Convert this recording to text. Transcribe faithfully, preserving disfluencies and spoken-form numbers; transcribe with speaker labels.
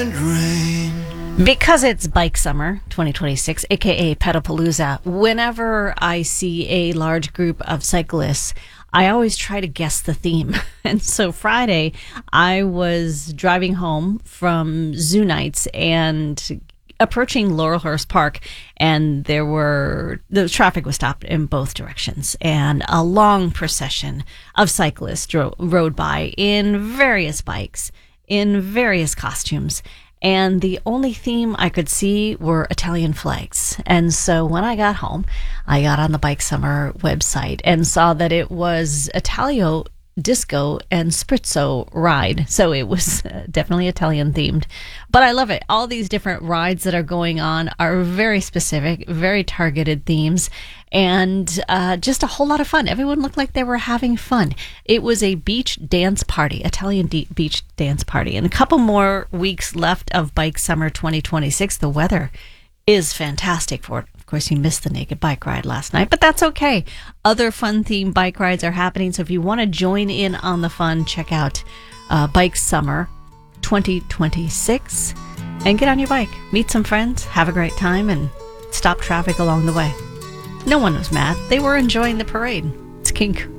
Speaker 1: and rain.
Speaker 2: Because it's Bike Summer twenty twenty-six, aka Pedalpalooza, whenever I see a large group of cyclists, I always try to guess the theme. And so Friday, I was driving home from Zoo Nights and approaching Laurelhurst Park, and there were the traffic was stopped in both directions, and a long procession of cyclists dro- rode by in various bikes, in various costumes. And the only theme I could see were Italian flags. And so when I got home, I got on the Bike Summer website and saw that it was Italio Disco and Spritzo ride. So it was uh, definitely Italian themed. But I love it. All these different rides that are going on are very specific, very targeted themes, and uh, just a whole lot of fun. Everyone looked like they were having fun. It was a beach dance party, Italian de- beach dance party. And a couple more weeks left of Bike Summer twenty twenty-six. The weather is fantastic for it. Of course, you missed the naked bike ride last night, but that's okay. Other fun themed bike rides are happening. So if you want to join in on the fun, check out uh, Bike Summer twenty twenty-six and get on your bike, meet some friends, have a great time, and stop traffic along the way. No one was mad. They were enjoying the parade. It's Kink